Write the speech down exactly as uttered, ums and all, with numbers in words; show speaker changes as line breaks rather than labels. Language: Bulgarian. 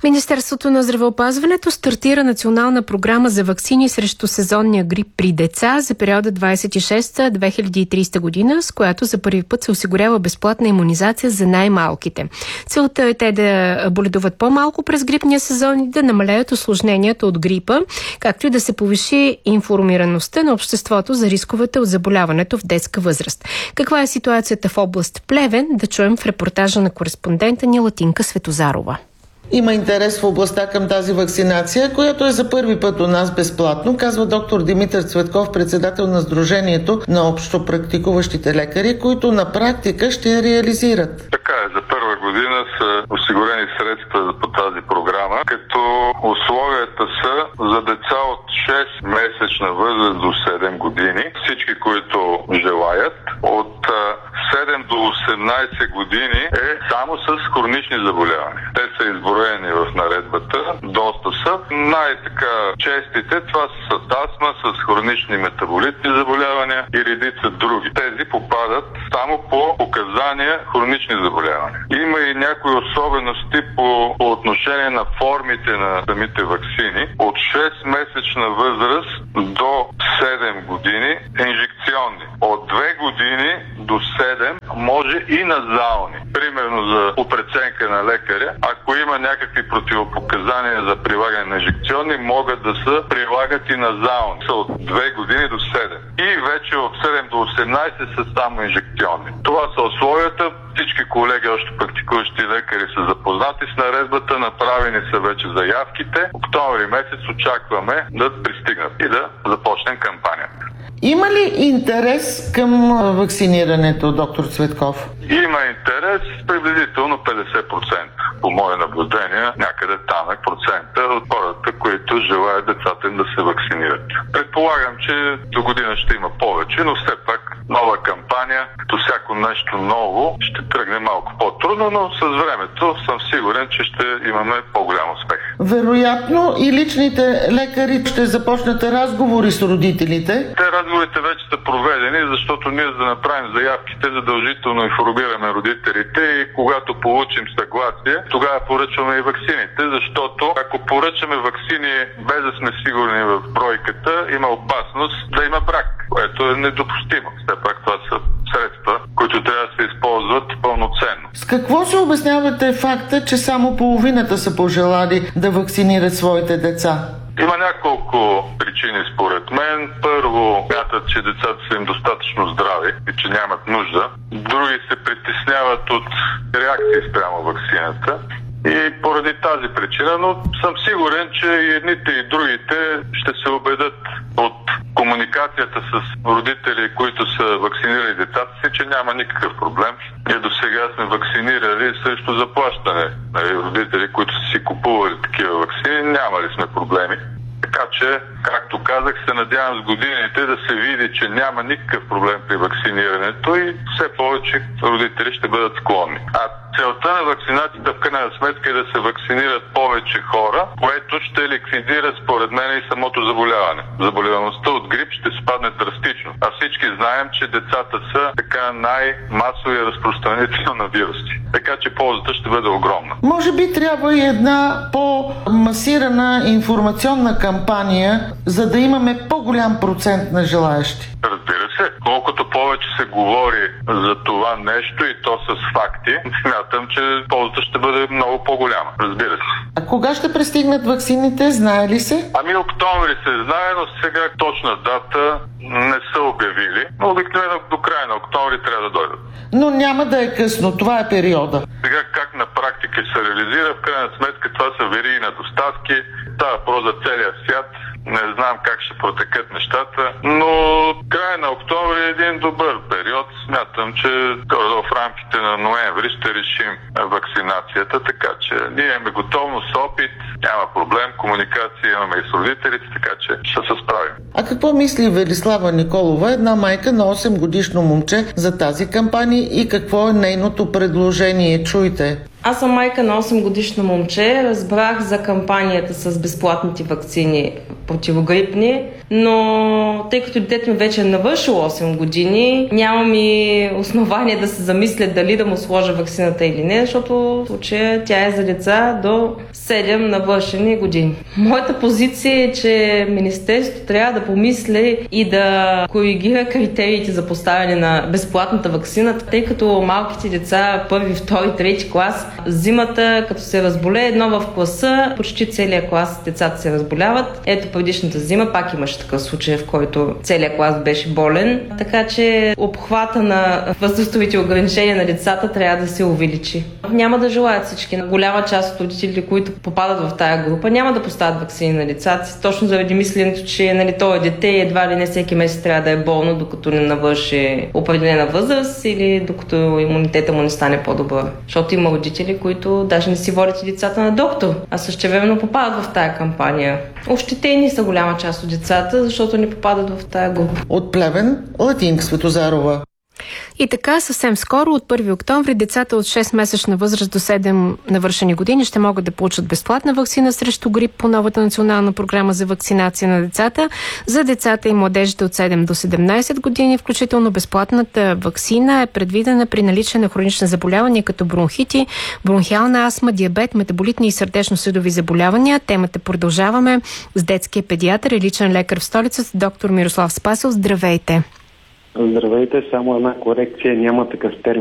Министерството на здравеопазването стартира национална програма за ваксини срещу сезонния грип при деца за периода двадесет и шеста до две хиляди и тридесета година, с която за първи път се осигурява безплатна имунизация за най-малките. Целта е те да боледуват по-малко през грипния сезон и да намалеят усложненията от грипа, както и да се повиши информираността на обществото за рисковете от заболяването в детска възраст. Каква е ситуацията в област Плевен? Да чуем в репортажа на кореспондента ни Латинка Светозарова.
Има интерес в областта към тази вакцинация, която е за първи път у нас безплатно, казва доктор Димитър Цветков, председател на Сдружението на общопрактикуващите лекари, които на практика ще я реализират.
Така е, за първа година са осигурени средства по тази програма, като условията са за деца от шест месечна възраст до седем години, всички, които желаят, от седем до осемнадесет години е само с хронични заболявания. Те са изброени в наредбата, доста са. Най-така честите, това са с астма, с хронични метаболитни заболявания и редица други. Тези попадат само по показания хронични заболявания. Има и някои особености по, по отношение на формите на самите ваксини. От шест месечна възраст до седем години инжекционни. От две години до седем може и назални. Примерно за преценка на лекаря, ако има някакви противопоказания за прилагане на инжекционни, могат да се прилагат и назални. Са от две години до седем. И вече от седем до осемнадесет са само инжекционни. Това са условията. Всички колеги, още практикуващи лекари, са запознати с наредбата, направени са вече заявките. Октомври месец очакваме да пристигнат и да започнем кампанията.
Има ли интерес към вакцинирането, доктор Цветков?
Има интерес приблизително петдесет процента. По мое наблюдение, някъде там е процента от хората, които желаят децата им да се вакцинират. Предполагам, че до година ще има повече, но все пак нова кампания, като всяко нещо ново, ще тръгне малко по-трудно, но с времето съм сигурен, че ще имаме по-голям успех.
Вероятно и личните лекари ще започнат разговори с родителите.
Те разговорите вече са проведени, защото ние за да направим заявките, задължително информираме родителите и когато получим съгласие, тогава поръчваме и ваксините, защото ако поръчаме ваксини без да сме сигурни в бройката, има опасност да има брак, което е недопустимо. Все пак това са средства, които трябва да се използват пълноценно.
С какво се обяснявате факта, че само половината са пожелали да вакцинират своите деца?
Има няколко причини според мен. Първо, смятат, че децата са им достатъчно здрави и че нямат нужда. Други се притесняват от реакции спрямо ваксината. И поради тази причина, но съм сигурен, че и едните и другите ще се убедят от комуникацията с родители, които са вакцинирали децата си, че няма никакъв проблем. Ние до сега сме вакцинирали срещу заплащане. Родители, които са си купували такива вакцини, нямали сме проблеми. Така че, както казах, се надявам с годините да се види, че няма никакъв проблем при вакцинирането и все повече родители ще бъдат склонни. А целта на вакцинацията в крайна сметка е да се вакцинират повече хора, което ще ликвидира според мен и самото заболяване. Заболеваността от грип ще спадне драстично. А всички знаем, че децата са така най-масови разпространители на вируси. Така че ползата ще бъде огромна.
Може би трябва и една по-масирана информационна кампания, за да имаме по-голям процент на желаещи.
Разбира се. Колкото повече се говори за това нещо и то с факти, смятам, че ползата ще бъде много по-голяма. Разбира се.
А кога ще пристигнат ваксините? Знае ли се?
Ами октомври се знае, но сега точна дата не са обявили. Но обикновено до края на октомври трябва да дойдат.
Но няма да е късно. Това е периода.
Сега как на практика се реализира, в крайна сметка това са вериги на доставки. Става въпрос за целия свят. Не знам как ще протекат нещата, но края на октомври е един добър период. Смятам, че в рамките на ноември ще решим вакцинацията, така че ние имаме готовност, опит, няма проблем, комуникация имаме и с родителите, така че ще се справим.
А какво мисли Велислава Николова, една майка на осем годишно момче, за тази кампания и какво е нейното предложение? Чуйте.
Аз съм майка на осем годишно момче. Разбрах за кампанията с безплатните вакцини противогрипни, но тъй като детето ми вече е навършило осем години, нямам и основание да се замисля дали да му сложа ваксината или не, защото в случая тя е за деца до седем навършени години. Моята позиция е, че Министерството трябва да помисли и да коригира критериите за поставяне на безплатната ваксина, тъй като малките деца, първи, втори, трети клас, зимата, като се разболее едно в класа, почти целият клас децата се разболяват. Ето предишната зима пак имаше такъв случай, в който целият клас беше болен, така че обхвата на възрастовите ограничения на децата трябва да се увеличи. Няма да желаят всички. Голяма част от родителите, които попадат в тая група, няма да поставят ваксини на децата си, точно заради мисленето, че нали, това е дете и едва ли не всеки месец трябва да е болно, докато не навърши определена възраст или докато имунитета му не стане по-добър. Защото има родители, които даже не си водят и децата на доктор, а същевременно попадат в тая кампания. Ощетени са голяма част от децата, защото не попадат в тая група.
От Плевен, Латинка Светозарова.
И така, съвсем скоро, от първи октомври, децата от шест-месечна възраст до седем навършени години ще могат да получат безплатна ваксина срещу грип по новата национална програма за вакцинация на децата. За децата и младежите от седем до седемнайсет години, включително безплатната ваксина е предвидена при наличие на хронични заболявания като бронхити, бронхиална астма, диабет, метаболитни и сърдечно-съдови заболявания. Темата продължаваме с детския педиатър и личен лекар в столицата, доктор Мирослав Спасов. Здравейте!
Здравейте, само една корекция, няма такъв термин